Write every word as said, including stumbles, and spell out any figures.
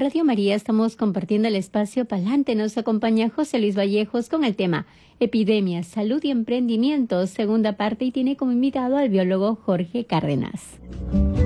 Radio María estamos compartiendo el espacio Palante. Nos acompaña José Luis Vallejos con el tema Epidemia, Salud y Emprendimiento, segunda parte, y tiene como invitado al biólogo Jorge Cárdenas.